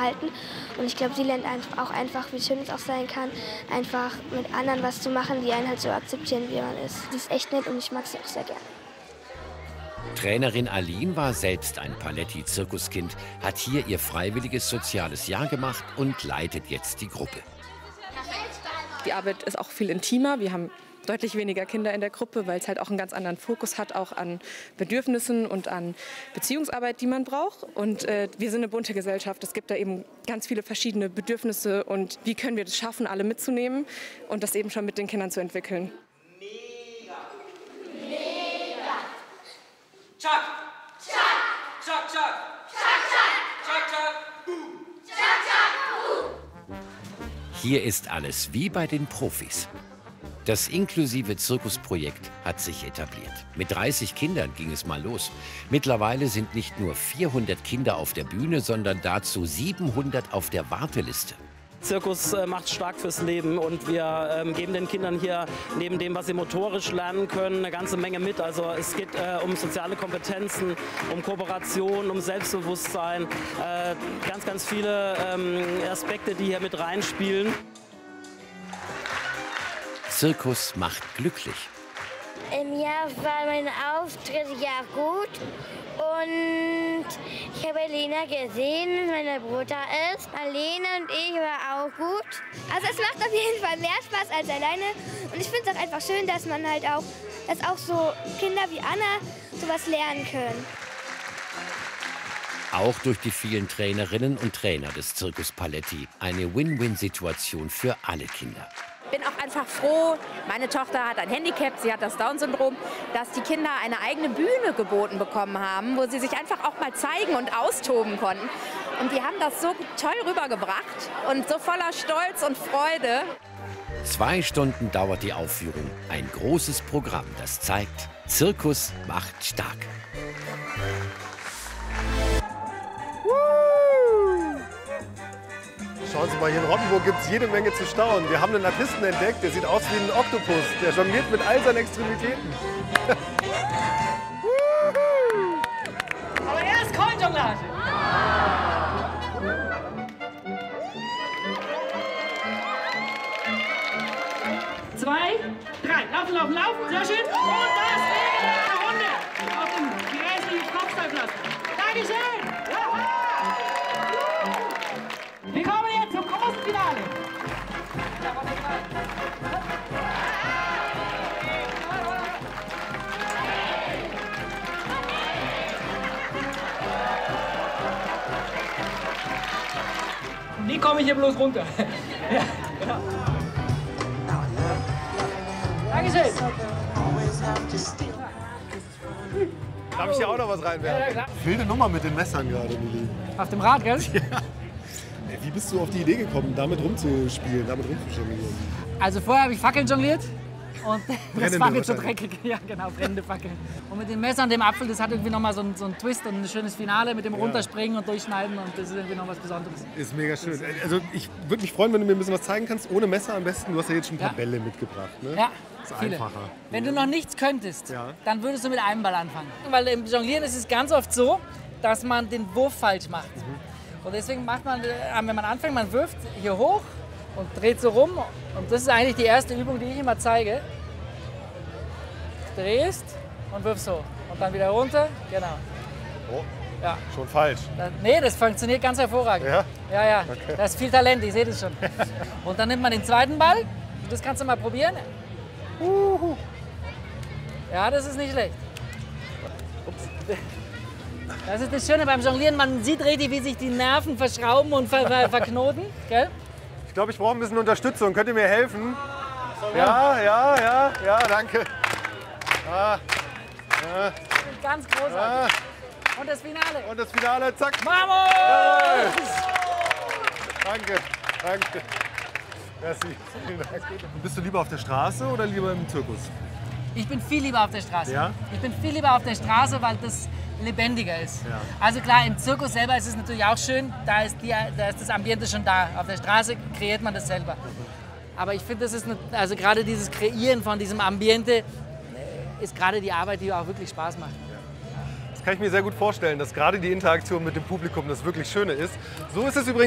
zusammenhalten. Und ich glaube, sie lernt auch einfach, wie schön es auch sein kann, einfach mit anderen was zu machen, die einen halt so akzeptieren, wie man ist. Sie ist echt nett und ich mag sie auch sehr gern. Trainerin Aline war selbst ein Paletti-Zirkuskind, hat hier ihr freiwilliges soziales Jahr gemacht und leitet jetzt die Gruppe. Die Arbeit ist auch viel intimer. Wir haben deutlich weniger Kinder in der Gruppe, weil es halt auch einen ganz anderen Fokus hat, auch an Bedürfnissen und an Beziehungsarbeit, die man braucht. Und wir sind eine bunte Gesellschaft. Es gibt da eben ganz viele verschiedene Bedürfnisse. Und wie können wir das schaffen, alle mitzunehmen und das eben schon mit den Kindern zu entwickeln? Chuck! Chuck! Chuck, Chuck! Chuck, Chuck! Chuck, Chuck! Boom! Chuck, Chuck! Boom! Hier ist alles wie bei den Profis. Das inklusive Zirkusprojekt hat sich etabliert. Mit 30 Kindern ging es mal los. Mittlerweile sind nicht nur 400 Kinder auf der Bühne, sondern dazu 700 auf der Warteliste. Zirkus macht stark fürs Leben und wir geben den Kindern hier neben dem, was sie motorisch lernen können, eine ganze Menge mit. Also es geht um soziale Kompetenzen, um Kooperation, um Selbstbewusstsein, ganz, ganz viele Aspekte, die hier mit reinspielen. Zirkus macht glücklich. Im Jahr war mein Auftritt ja gut und ich habe Lena gesehen, meine Bruder ist. Lena und ich war auch gut. Also es macht auf jeden Fall mehr Spaß als alleine und ich finde es auch einfach schön, dass man halt auch, dass auch so Kinder wie Anna sowas lernen können. Auch durch die vielen Trainerinnen und Trainer des Circus Paletti eine Win-Win-Situation für alle Kinder. Ich bin auch einfach froh, meine Tochter hat ein Handicap, sie hat das Down-Syndrom, dass die Kinder eine eigene Bühne geboten bekommen haben, wo sie sich einfach auch mal zeigen und austoben konnten. Und die haben das so toll rübergebracht und so voller Stolz und Freude. 2 Stunden dauert die Aufführung. Ein großes Programm, das zeigt, Zirkus macht stark. Schauen Sie mal, hier in Rottenburg gibt es jede Menge zu staunen. Wir haben einen Artisten entdeckt, der sieht aus wie ein Oktopus. Der jongliert mit all seinen Extremitäten. Aber erst Keulenjonglage! 2, 3, laufen, laufen, laufen, sehr schön. Und das in der Runde auf dem gräßlichen Kopfsteinplatz. Dankeschön! Jaha! Wir kommen jetzt zum großen Finale. Wie komme ich hier bloß runter? Ja, genau. Dankeschön. Darf ich hier auch noch was reinwerfen? Ja, Wilde Nummer mit den Messern gerade, Milli. auf dem Rad, gell? Ja. Wie bist du auf die Idee gekommen, damit rumzuspielen, damit rumzujonglieren? Also vorher habe ich Fackeln jongliert und das war mir zu wahrscheinlich. dreckig. Ja, genau, brennende Fackeln. Und mit dem Messer und dem Apfel, das hat irgendwie nochmal so einen Twist und ein schönes Finale mit dem Runterspringen und Durchschneiden und das ist irgendwie noch was Besonderes. Ist mega schön. Also ich würde mich freuen, wenn du mir ein bisschen was zeigen kannst, ohne Messer am besten. Du hast ja jetzt schon ein paar Ja. Bälle mitgebracht, ne? Ja, ist viele. einfacher. Wenn du noch nichts könntest, Ja. dann würdest du mit einem Ball anfangen. Weil im Jonglieren ist es ganz oft so, dass man den Wurf falsch macht. Und deswegen macht man, wenn man anfängt, man wirft hier hoch und dreht so rum. Und das ist eigentlich die erste Übung, die ich immer zeige. Drehst und wirfst so. Und dann wieder runter, genau. Oh, Ja. schon falsch. Nee, das funktioniert ganz hervorragend. Ja? Ja, ja. Okay. Da ist viel Talent, ich sehe das schon. Und dann nimmt man den zweiten Ball. Das kannst du mal probieren. Ja, das ist nicht schlecht. Ups. Das ist das Schöne beim Jonglieren. Man sieht richtig, wie sich die Nerven verschrauben und verknoten. Gell? Ich glaube, ich brauche ein bisschen Unterstützung. Könnt ihr mir helfen? Ja, danke. Ganz großartig. Und das Finale. Und das Finale, zack. Vamos! Jawohl. Danke. Merci. Vielen Dank. Bist du lieber auf der Straße oder lieber im Zirkus? Ich bin viel lieber auf der Straße. Ja? Ich bin viel lieber auf der Straße, weil das lebendiger ist. Ja. Also klar, im Zirkus selber ist es natürlich auch schön, da ist das Ambiente schon da. Auf der Straße kreiert man das selber. Aber ich finde, das ist also gerade dieses Kreieren von diesem Ambiente ist gerade die Arbeit, die auch wirklich Spaß macht. Das kann ich mir sehr gut vorstellen, dass gerade die Interaktion mit dem Publikum das wirklich Schöne ist. So ist es übrigens